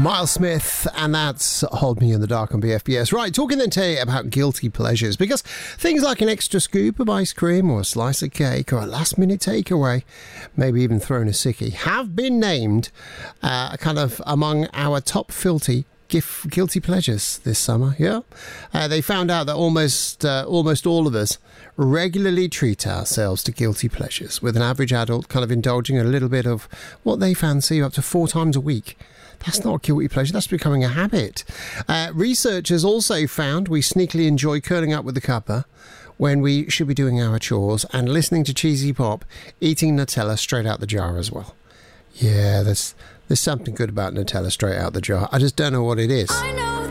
Miles Smith, and that's Hold Me in the Dark on BFBS. Right, talking then today about guilty pleasures, because things like an extra scoop of ice cream or a slice of cake or a last-minute takeaway, maybe even thrown a sickie, have been named kind of among our top guilty pleasures this summer. Yeah, they found out that almost all of us regularly treat ourselves to guilty pleasures, with an average adult kind of indulging a little bit of what they fancy up to 4 times a week. That's not a guilty pleasure, that's becoming a habit. Researchers also found we sneakily enjoy curling up with the cuppa when we should be doing our chores and listening to cheesy pop, eating Nutella straight out the jar as well. Yeah, there's something good about Nutella straight out the jar. I just don't know what it is. I know